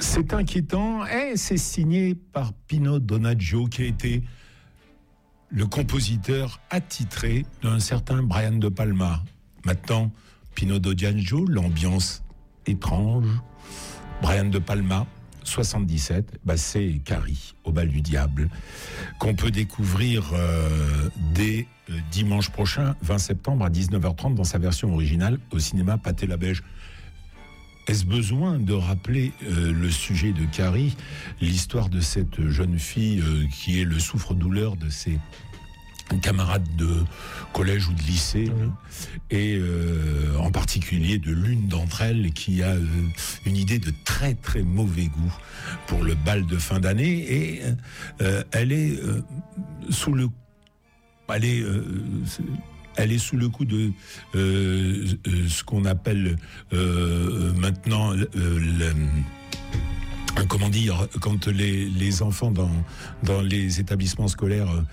C'est inquiétant et c'est signé par Pino Donaggio qui a été le compositeur attitré d'un certain Brian De Palma. Maintenant, Pino Donaggio, l'ambiance étrange. Brian De Palma, 77, c'est Carrie, au bal du diable, qu'on peut découvrir dès dimanche prochain, 20 septembre à 19h30 dans sa version originale au cinéma Pathé-Labège. Est-ce besoin de rappeler le sujet de Carrie, l'histoire de cette jeune fille qui est le souffre-douleur de ses camarades de collège ou de lycée, et en particulier de l'une d'entre elles qui a une idée de très très mauvais goût pour le bal de fin d'année, et elle est sous le coup de ce qu'on appelle maintenant comment dire, quand les enfants dans les établissements scolaires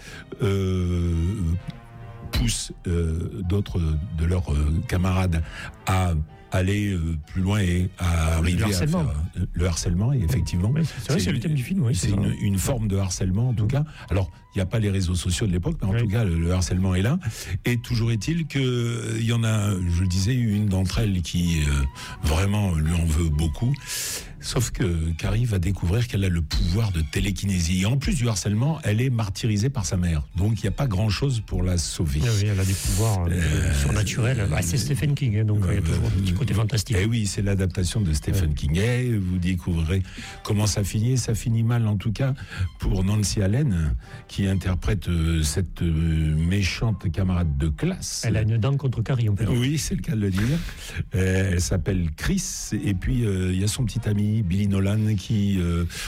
poussent d'autres de leurs camarades à aller plus loin et à arriver à faire le harcèlement, et effectivement. Oui, c'est le thème du film. Oui, c'est une forme de harcèlement, en tout cas. Alors, il n'y a pas les réseaux sociaux de l'époque, mais en tout cas, le harcèlement est là. Et toujours est-il qu'il y en a, je le disais, une d'entre elles qui vraiment lui en veut beaucoup. Sauf que Carrie va découvrir qu'elle a le pouvoir de télékinésie. Et en plus du harcèlement, elle est martyrisée par sa mère. Donc il n'y a pas grand-chose pour la sauver. Oui, elle a des pouvoirs surnaturels. C'est Stephen King, donc il y a toujours un petit côté fantastique. Et oui, c'est l'adaptation de Stephen King. Et vous découvrirez comment ça finit. Ça finit mal, en tout cas, pour Nancy Allen, qui interprète cette méchante camarade de classe. Elle a une dent contre Carrie, on peut dire. Oui, c'est le cas de le dire. Elle s'appelle Chris. Et puis, il y a son petit ami Billy Nolan qui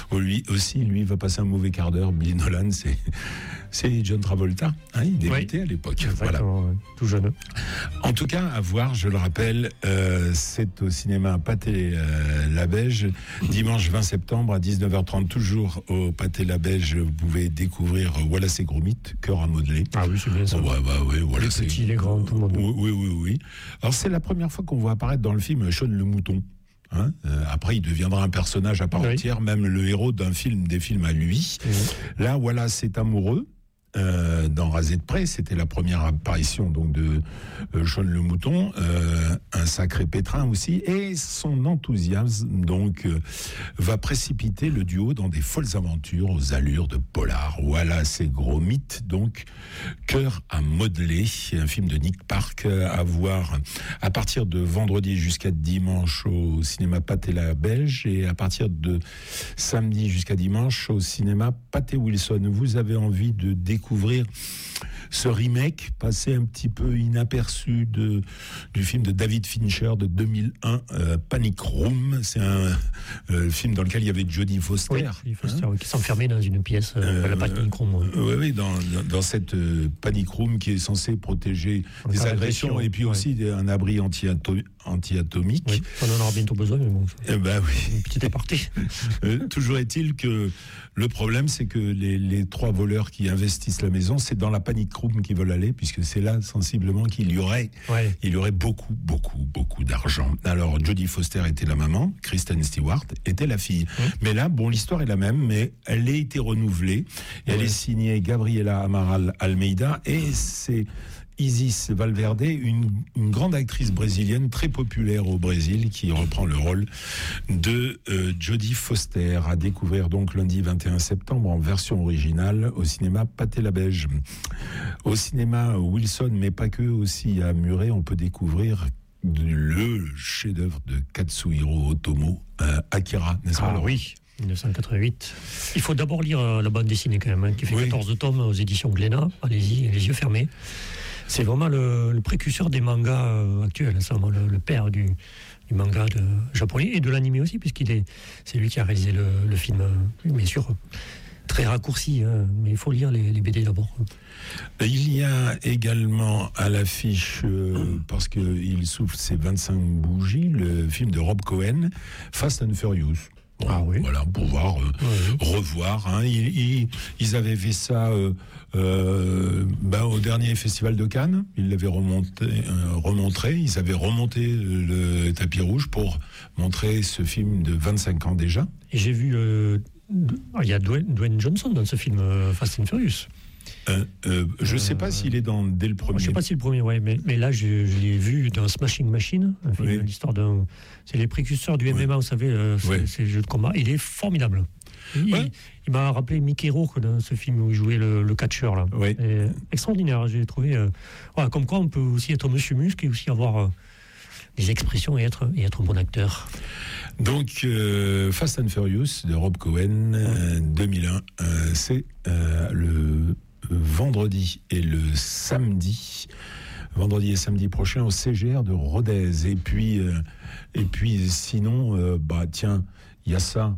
lui va passer un mauvais quart d'heure. Billy Nolan, c'est John Travolta, il débutait à l'époque. Voilà. Tout jeune. En tout cas, à voir, je le rappelle, c'est au cinéma Pathé-Labège, dimanche 20 septembre à 19h30, toujours au Pathé-Labège. Vous pouvez découvrir Wallace et Gromit, Cœur à modeler. Ah oui, c'est bien ça. Les petits, les grands, tout le monde. Oui. Alors c'est la première fois qu'on voit apparaître dans le film Sean le Mouton. Après, il deviendra un personnage à part entière, même le héros des films à lui. Là, Wallace est amoureux. Dans Rasé de près, c'était la première apparition donc de Sean le Mouton, un sacré pétrin aussi, et son enthousiasme donc va précipiter le duo dans des folles aventures aux allures de polar. Voilà, c'est Gromit, donc Cœur à modeler, un film de Nick Park à voir à partir de vendredi jusqu'à dimanche au cinéma Pathé-Labège, et à partir de samedi jusqu'à dimanche au cinéma Pathé-Wilson. Vous avez envie de découvrir ce remake passé un petit peu inaperçu du film de David Fincher de 2001, Panic Room. C'est un film dans lequel il y avait Jodie Foster. Oui, Foster, qui s'enfermait dans une pièce, la Panic Room. Oui, dans cette Panic Room qui est censée protéger des agressions et puis aussi un abri anti-atomique. Oui, on en aura bientôt besoin, mais bon. Oui. Une petite aparté. Toujours est-il que le problème, c'est que les trois voleurs qui investissent la maison, c'est dans la Panic Room qu'ils veulent aller, puisque c'est là sensiblement qu'il y aurait beaucoup d'argent. Alors Jodie Foster était la maman, Kristen Stewart était la fille. Mais là, l'histoire est la même, mais elle a été renouvelée. Et elle est signée Gabriela Amaral Almeida, et c'est Isis Valverde, une grande actrice brésilienne très populaire au Brésil, qui reprend le rôle de Jodie Foster, à découvrir donc lundi 21 septembre en version originale au cinéma Pathé-Labège. Au cinéma Wilson, mais pas que, aussi à Muret, on peut découvrir le chef-d'œuvre de Katsuhiro Otomo, Akira, n'est-ce pas? Oui. 1988. Il faut d'abord lire la bande dessinée quand même, qui fait 14 tomes aux éditions Glénat. Allez-y, les yeux fermés. C'est vraiment le précurseur des mangas actuels. C'est vraiment le père du manga japonais et de l'animé aussi, c'est lui qui a réalisé le film, bien sûr. Très raccourci, mais il faut lire les BD d'abord. Il y a également à l'affiche, parce qu'il souffle ses 25 bougies, le film de Rob Cohen, Fast and Furious. Voilà, pouvoir revoir. Hein. Ils avaient fait ça au dernier festival de Cannes. Ils l'avaient remontré. Ils avaient remonté le tapis rouge pour montrer ce film de 25 ans déjà. Et j'ai vu... il y a Dwayne Johnson dans ce film Fast and Furious. Je ne sais pas s'il est dès le premier. Je ne sais pas si le premier, mais là, je l'ai vu dans Smashing Machine, un film, l'histoire d'un... C'est les précurseurs du MMA, vous savez, c'est le jeu de combat. Il est formidable. Il m'a rappelé Mickey Rourke dans ce film où il jouait le catcheur. Là. Extraordinaire, j'ai trouvé. Comme quoi, on peut aussi être Monsieur Muscle et aussi avoir des expressions et être un bon acteur. Donc, Fast and Furious de Rob Cohen, 2001, c'est le vendredi et le samedi. Vendredi et samedi prochain au CGR de Rodez. Et puis sinon, tiens, il y a ça.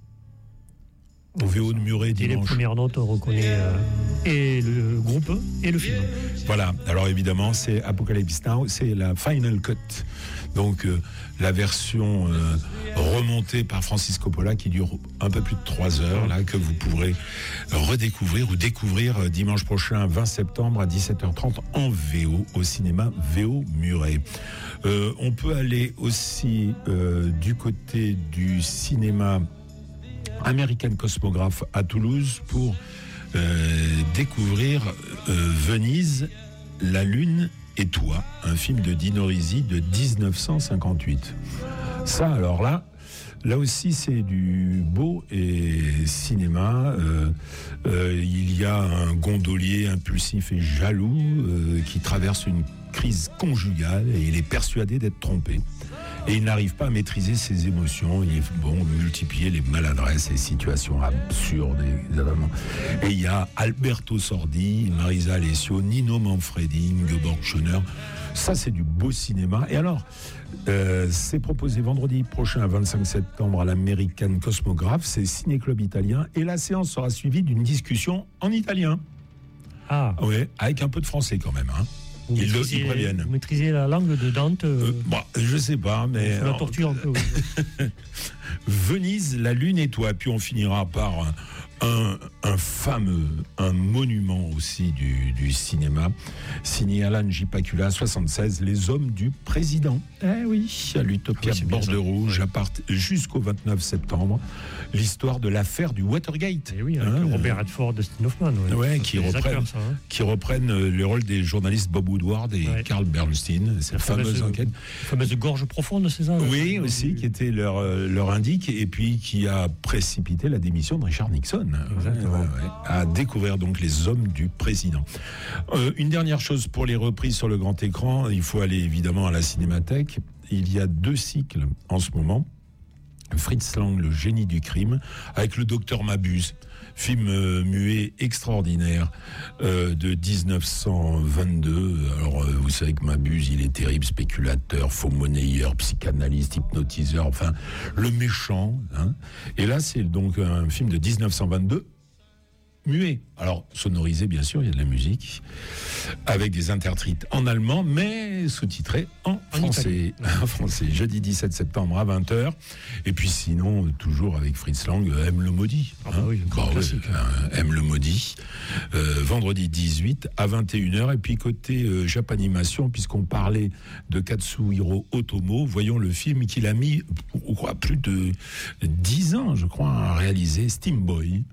Au VO de Muret dimanche. Et les premières notes, on reconnaît et le groupe et le film. Voilà, alors évidemment, c'est Apocalypse Now, c'est la Final Cut. Donc, la version remontée par Francis Coppola qui dure un peu plus de 3 heures, là, que vous pourrez redécouvrir ou découvrir dimanche prochain, 20 septembre à 17h30 en VO, au cinéma VO Muret. On peut aller aussi du côté du cinéma American Cosmographe à Toulouse pour découvrir Venise, la Lune et toi, un film de Dino Risi de 1958. Ça, alors là aussi, c'est du beau et cinéma. Il y a un gondolier impulsif et jaloux qui traverse une crise conjugale et il est persuadé d'être trompé. Et il n'arrive pas à maîtriser ses émotions. Il est multiplier les maladresses, les situations absurdes, évidemment. Et il y a Alberto Sordi, Marisa Alessio, Nino Manfredi, Ingeborg Schöner. Ça, c'est du beau cinéma. Et alors, c'est proposé vendredi prochain, 25 septembre, à l'American Cosmographe. C'est Ciné Club italien. Et la séance sera suivie d'une discussion en italien. Ah. Ouais, avec un peu de français quand même, hein. Ils préviennent. Vous maîtrisez la langue de Dante je sais pas, mais... la torture un peu. Venise, la Lune et toi. Puis on finira par un monument aussi du cinéma, signé Alan J. Pakula, 76, Les Hommes du Président. Eh oui, à l'Utopia Bord de Rouge, jusqu'au 29 septembre, l'histoire de l'affaire du Watergate. Eh oui, avec Robert Redford, Dustin Hoffman. Qui reprennent le rôle des journalistes Bob Woodward et Carl Bernstein. Cette fameuse enquête. La fameuse gorge profonde, c'est ça? Oui, aussi, qui était leur indique, et puis qui a précipité la démission de Richard Nixon. À découvrir donc Les Hommes du Président. Une dernière chose pour les reprises sur le grand écran, il faut aller évidemment à la Cinémathèque. Il y a 2 cycles en ce moment. Fritz Lang, Le génie du crime, avec le docteur Mabuse, film muet extraordinaire de 1922. Alors vous savez que Mabuse, il est terrible, spéculateur, faux monnayeur, psychanalyste, hypnotiseur, enfin le méchant, hein. Et là c'est donc un film de 1922 muet. Alors, sonorisé, bien sûr, il y a de la musique, avec des intertitres en allemand, mais sous-titrés en français. En français, jeudi 17 septembre à 20h. Et puis sinon, toujours avec Fritz Lang, Aime le maudit. Aime le maudit. Vendredi 18 à 21h. Et puis côté Japanimation, puisqu'on parlait de Katsuhiro Otomo, voyons le film qu'il a mis plus de 10 ans, je crois, à réaliser, Steam Boy.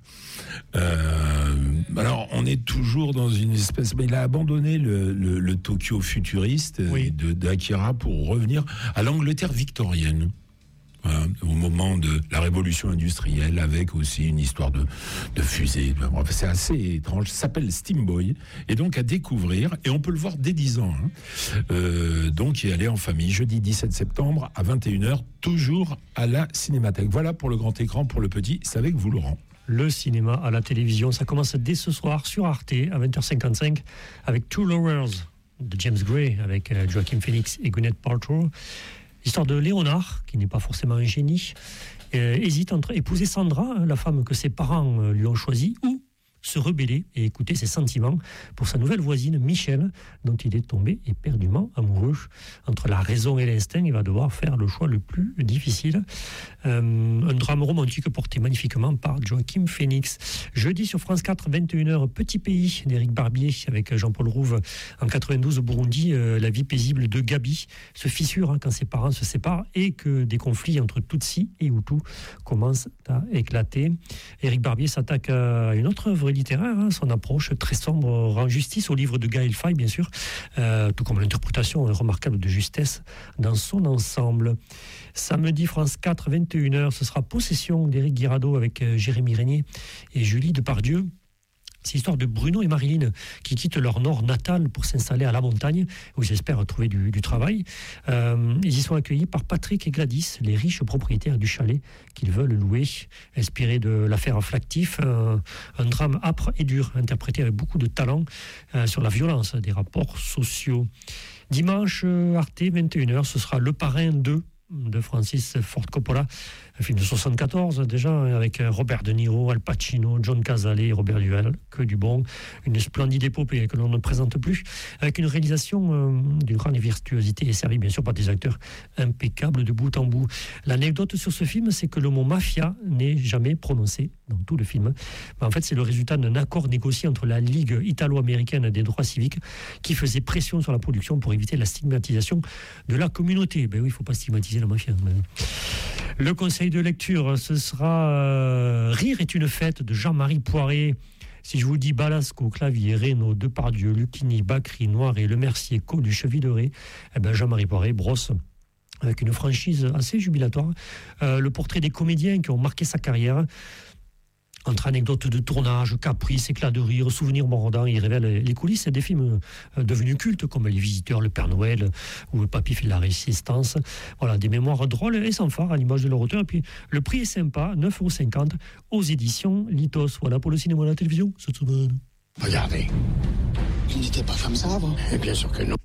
Alors, on est toujours dans une espèce... Mais il a abandonné le Tokyo futuriste d'Akira pour revenir à l'Angleterre victorienne. Voilà, au moment de la révolution industrielle, avec aussi une histoire de fusée. C'est assez étrange. Ça s'appelle Steam Boy. Et donc à découvrir. Et on peut le voir dès 10 ans. Donc y aller en famille. Jeudi 17 septembre à 21h, toujours à la Cinémathèque. Voilà pour le grand écran. Pour le petit, c'est avec vous, Laurent. Le cinéma à la télévision, ça commence dès ce soir sur Arte à 20h55 avec Two Lovers de James Gray avec Joaquin Phoenix et Gwyneth Paltrow. L'histoire de Léonard, qui n'est pas forcément un génie, hésite entre épouser Sandra, la femme que ses parents lui ont choisie, ou se rebeller et écouter ses sentiments pour sa nouvelle voisine Michel, dont il est tombé éperdument amoureux. Entre la raison et l'instinct, il va devoir faire le choix le plus difficile. Un drame romantique porté magnifiquement par Joaquin Phoenix. Jeudi sur France 4, 21h, Petit Pays d'Éric Barbier avec Jean-Paul Rouve. En 92 au Burundi, la vie paisible de Gabi se fissure quand ses parents se séparent et que des conflits entre Tutsis et Hutus commencent à éclater. Éric Barbier s'attaque à une autre œuvre littéraire. Son approche très sombre rend justice au livre de Gaël Faye, bien sûr, tout comme l'interprétation remarquable de justesse dans son ensemble. Samedi, France 4, 21h, ce sera Possession d'Éric Guirado avec Jérémy Régnier et Julie Depardieu. C'est l'histoire de Bruno et Marilyn qui quittent leur nord natal pour s'installer à la montagne, où ils espèrent trouver du travail. Ils y sont accueillis par Patrick et Gladys, les riches propriétaires du chalet qu'ils veulent louer. Inspiré de l'affaire Flactif, un drame âpre et dur, interprété avec beaucoup de talent sur la violence des rapports sociaux. Dimanche, Arte, 21h, ce sera Le Parrain 2 de Francis Ford Coppola, un film de 74 déjà, avec Robert De Niro, Al Pacino, John Cazale, Robert Duvall, que du bon, une splendide épopée que l'on ne présente plus, avec une réalisation d'une grande virtuosité et servie bien sûr par des acteurs impeccables de bout en bout. L'anecdote sur ce film, c'est que le mot mafia n'est jamais prononcé dans tout le film. Mais en fait, c'est le résultat d'un accord négocié entre la Ligue italo-américaine des droits civiques qui faisait pression sur la production pour éviter la stigmatisation de la communauté. Ben oui, il ne faut pas stigmatiser la mafia. Le conseil de lecture, ce sera Rire est une fête de Jean-Marie Poiré. Si je vous dis Balasco, Clavier, Reynaud, Depardieu, Lucchini, Bacri, Noiret, Le Mercier, Coluche, Villeray, eh ben Jean-Marie Poiré brosse avec une franchise assez jubilatoire le portrait des comédiens qui ont marqué sa carrière. Entre anecdotes de tournage, caprices, éclats de rire, souvenirs mordants, il révèle les coulisses des films devenus cultes comme Les Visiteurs, Le Père Noël ou Papy fait de la Résistance. Voilà, des mémoires drôles et sans phare à l'image de leur auteur. Et puis le prix est sympa, 9,50 € aux éditions Litos. Voilà pour le cinéma et la télévision cette semaine. Regardez, il n'était pas comme ça avant. Et bien sûr que non.